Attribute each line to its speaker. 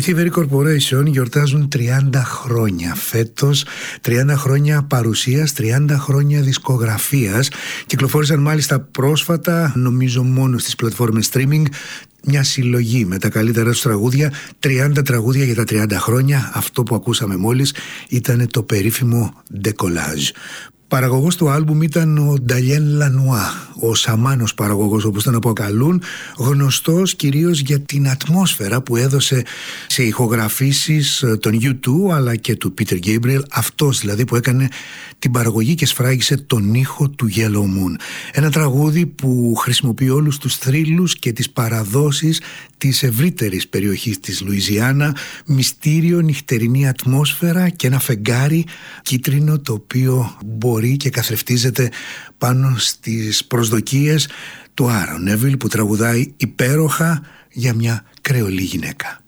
Speaker 1: Οι Thievery Corporation γιορτάζουν 30 χρόνια φέτος, 30 χρόνια παρουσίας, 30 χρόνια δισκογραφίας. Κυκλοφόρησαν μάλιστα πρόσφατα, νομίζω μόνο στις πλατφόρμες streaming, μια συλλογή με τα καλύτερα τους τραγούδια, 30 τραγούδια για τα 30 χρόνια. Αυτό που ακούσαμε μόλις ήταν το περίφημο Decollage. Παραγωγός του άλμπουμ ήταν ο Νταλιέν Λανουά, ο σαμάνος παραγωγός όπως τον αποκαλούν, γνωστός κυρίως για την ατμόσφαιρα που έδωσε σε ηχογραφήσεις των U2 αλλά και του Peter Gabriel, αυτός δηλαδή που έκανε την παραγωγή και σφράγισε τον ήχο του Yellow Moon. Ένα τραγούδι που χρησιμοποιεί όλους τους θρύλους και τις παραδόσεις της ευρύτερης περιοχής της Λουιζιάννα, μυστήριο, νυχτερινή ατμόσφαιρα και ένα φεγγάρι κίτρινο το οποίο μπορεί και καθρεφτίζεται πάνω στις προσδοκίες του Άρον Νέβιλ που τραγουδάει υπέροχα για μια κρεολή γυναίκα.